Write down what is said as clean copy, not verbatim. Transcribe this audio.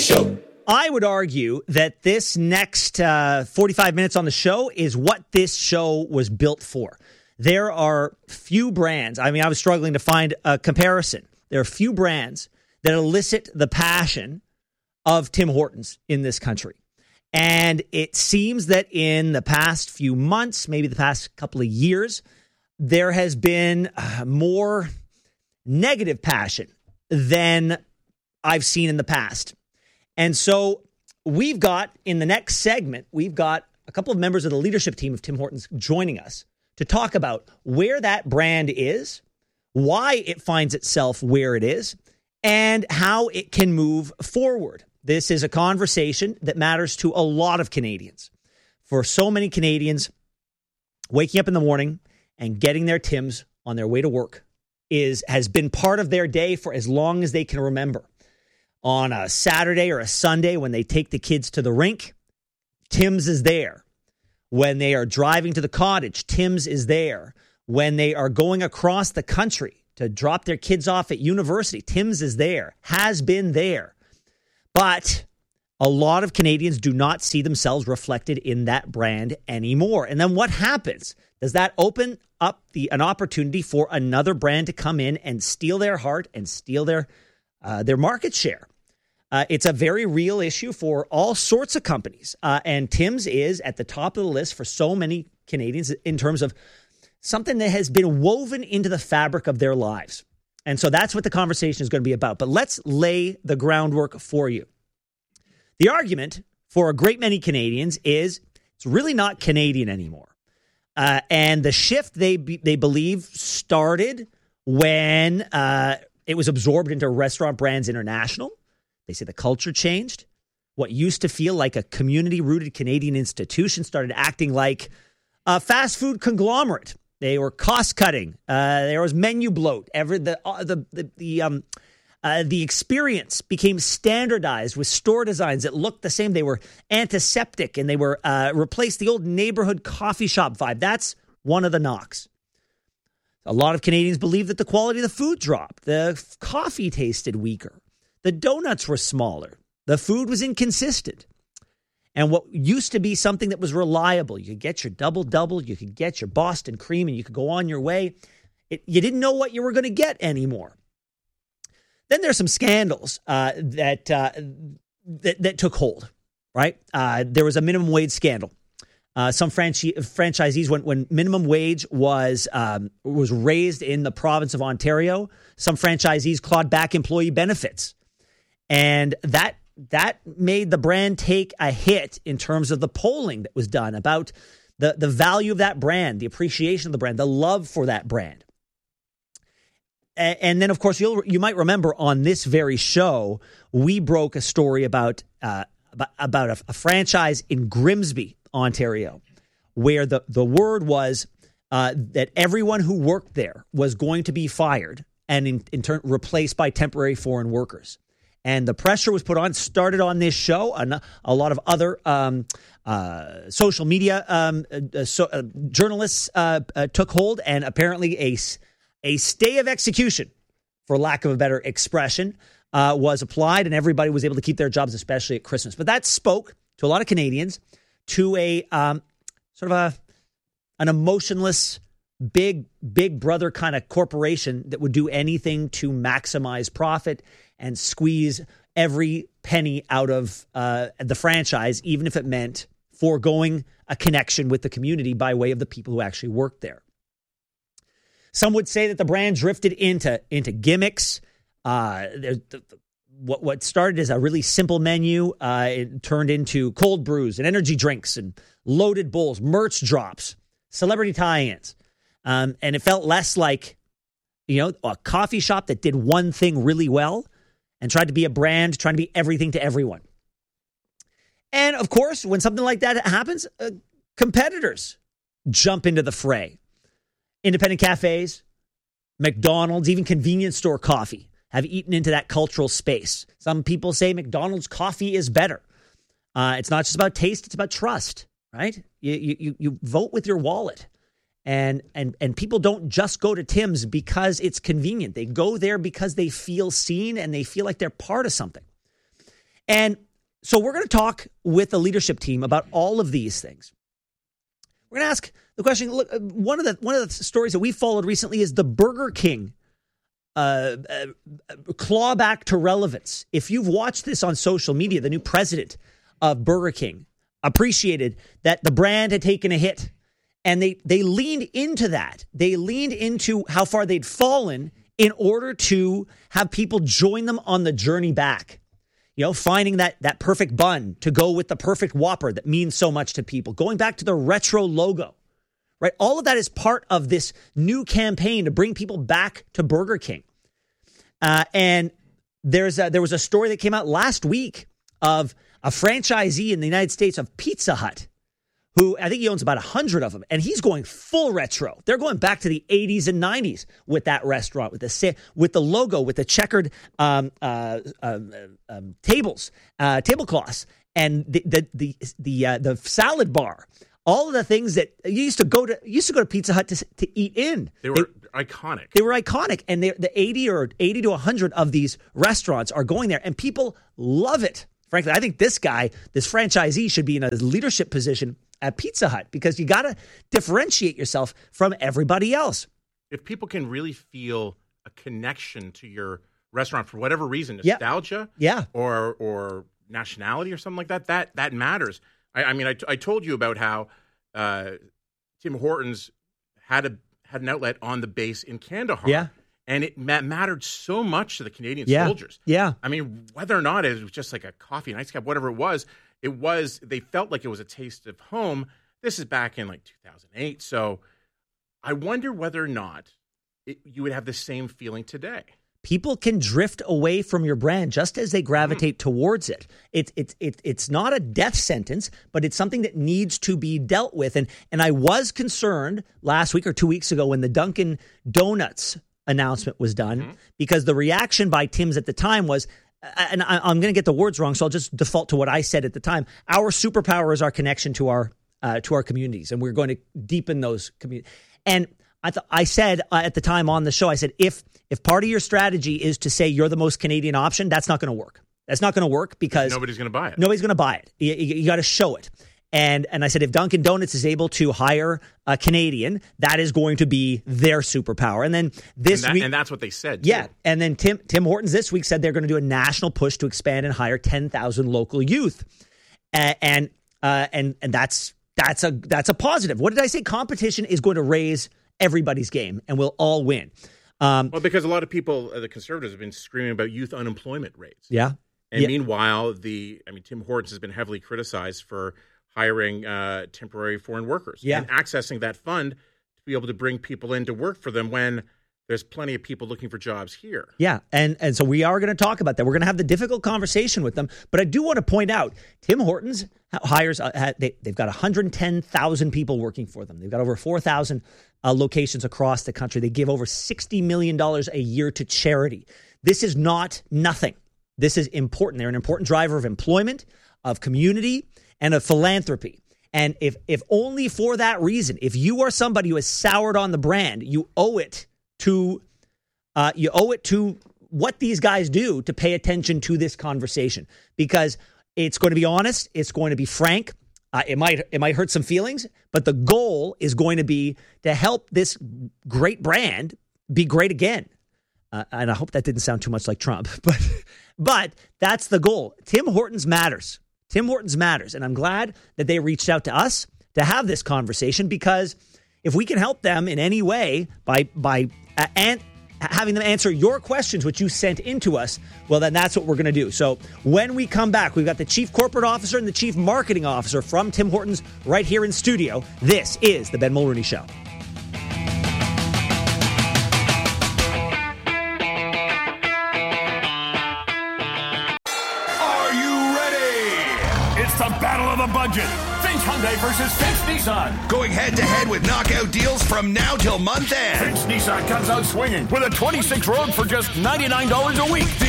Show. I would argue that this next 45 minutes on the show is what this show was built for. There are few brands. I mean, I was struggling to find a comparison. There are few brands that elicit the passion of Tim Hortons in this country. And it seems that in the past few months, maybe the past couple of years, there has been more negative passion than I've seen in the past. And so we've got, in the next segment, we've got a couple of members of the leadership team of Tim Hortons joining us to talk about where that brand is, why it finds itself where it is, and how it can move forward. This is a conversation that matters to a lot of Canadians. For so many Canadians, waking up in the morning and getting their Tims on their way to work has been part of their day for as long as they can remember. On a Saturday or a Sunday when they take the kids to the rink, Tim's is there. When they are driving to the cottage, Tim's is there. When they are going across the country to drop their kids off at university, Tim's is there, has been there. But a lot of Canadians do not see themselves reflected in that brand anymore. And then what happens? Does that open up an opportunity for another brand to come in and steal their heart and steal their market share? It's a very real issue for all sorts of companies. And Tim's is at the top of the list for so many Canadians in terms of something that has been woven into the fabric of their lives. And so that's what the conversation is going to be about. But let's lay the groundwork for you. The argument for a great many Canadians is it's really not Canadian anymore. And the shift, they believe, started when it was absorbed into Restaurant Brands International. They say the culture changed. What used to feel like a community-rooted Canadian institution started acting like a fast food conglomerate. They were cost-cutting. There was menu bloat. The experience became standardized with store designs that looked the same. They were antiseptic, and they were replaced the old neighborhood coffee shop vibe. That's one of the knocks. A lot of Canadians believe that the quality of the food dropped. The coffee tasted weaker. The donuts were smaller. The food was inconsistent. And what used to be something that was reliable, you could get your double-double, you could get your Boston cream, and you could go on your way. You didn't know what you were going to get anymore. Then there's some scandals that took hold, right? There was a minimum wage scandal. Some franchisees, when minimum wage was raised in the province of Ontario, some franchisees clawed back employee benefits. And that made the brand take a hit in terms of the polling that was done about the value of that brand, the appreciation of the brand, the love for that brand. And then, of course, you might remember on this very show, we broke a story about a franchise in Grimsby, Ontario, where the word was that everyone who worked there was going to be fired and in turn replaced by temporary foreign workers. And the pressure was put on, started on this show. A lot of other social media journalists took hold, and apparently a stay of execution, for lack of a better expression, was applied, and everybody was able to keep their jobs, especially at Christmas. But that spoke to a lot of Canadians, to a sort of an emotionless, big brother kind of corporation that would do anything to maximize profit and squeeze every penny out of the franchise, even if it meant foregoing a connection with the community by way of the people who actually worked there. Some would say that the brand drifted into gimmicks. What started as a really simple menu, it turned into cold brews and energy drinks and loaded bowls, merch drops, celebrity tie-ins. And it felt less like, a coffee shop that did one thing really well and tried to be a brand, trying to be everything to everyone. And, of course, when something like that happens, competitors jump into the fray. Independent cafes, McDonald's, even convenience store coffee have eaten into that cultural space. Some people say McDonald's coffee is better. It's not just about taste, it's about trust, right? You vote with your wallet. And people don't just go to Tim's because it's convenient. They go there because they feel seen and they feel like they're part of something. And so we're going to talk with the leadership team about all of these things. We're going to ask the question. Look, one of the stories that we followed recently is the Burger King clawback to relevance. If you've watched this on social media, the new president of Burger King appreciated that the brand had taken a hit, and they leaned into that. They leaned into how far they'd fallen in order to have people join them on the journey back. You know, finding that perfect bun to go with the perfect Whopper that means so much to people. Going back to the retro logo, right? All of that is part of this new campaign to bring people back to Burger King. And there was a story that came out last week of a franchisee in the United States of Pizza Hut, who I think he owns about 100 of them, and he's going full retro. They're going back to the 80s and 90s with that restaurant, with the logo, with the checkered tables, tablecloths, and the salad bar. All of the things that you used to go to Pizza Hut to eat in. They were iconic. They were iconic, and the 80 to 100 of these restaurants are going there, and people love it. Frankly, I think this franchisee should be in a leadership position at Pizza Hut, because you got to differentiate yourself from everybody else. If people can really feel a connection to your restaurant for whatever reason, nostalgia, or nationality or something like that, that matters. I told you about how Tim Hortons had an outlet on the base in Kandahar. Yeah. And it mattered so much to the Canadian soldiers. Yeah. I mean, whether or not it was just like a coffee, an ice cap, whatever it was, they felt like it was a taste of home. This is back in like 2008. So I wonder whether or not you would have the same feeling today. People can drift away from your brand just as they gravitate towards it. It's not a death sentence, but it's something that needs to be dealt with. And I was concerned last week or 2 weeks ago when the Dunkin' Donuts announcement was done, because the reaction by Tim's at the time was, and I'm going to get the words wrong, so I'll just default to what I said at the time. Our superpower is our connection to our communities, and we're going to deepen those communities. And I said at the time on the show, I said, if part of your strategy is to say you're the most Canadian option, that's not going to work. That's not going to work because nobody's going to buy it. Nobody's going to buy it. You got to show it. And I said, if Dunkin' Donuts is able to hire a Canadian, that is going to be their superpower. And then this week, and that's what they said, too. Yeah. And then Tim Hortons this week said they're going to do a national push to expand and hire 10,000 local youth. And that's a positive. What did I say? Competition is going to raise everybody's game, and we'll all win. Well, because a lot of people, the Conservatives, have been screaming about youth unemployment rates. Yeah. And meanwhile, Tim Hortons has been heavily criticized for hiring temporary foreign workers and accessing that fund to be able to bring people in to work for them when there's plenty of people looking for jobs here. Yeah, and so we are going to talk about that. We're going to have the difficult conversation with them. But I do want to point out, Tim Hortons hires, they've got 110,000 people working for them. They've got over 4,000 locations across the country. They give over $60 million a year to charity. This is not nothing. This is important. They're an important driver of employment, of community, and of philanthropy. And if only for that reason, if you are somebody who has soured on the brand, you owe it to what these guys do to pay attention to this conversation, because it's going to be honest, it's going to be frank. It might hurt some feelings, but the goal is going to be to help this great brand be great again. And I hope that didn't sound too much like Trump, but that's the goal. Tim Hortons matters. Tim Hortons matters, and I'm glad that they reached out to us to have this conversation, because if we can help them in any way by having them answer your questions, which you sent into us, well, then that's what we're going to do. So when we come back, we've got the Chief Corporate Officer and the Chief Marketing Officer from Tim Hortons right here in studio. This is The Ben Mulroney Show. The battle of the budget. Finch Hyundai versus Finch Nissan. Going head-to-head with knockout deals from now till month end. Finch Nissan comes out swinging with a 26 Rogue for just $99 a week.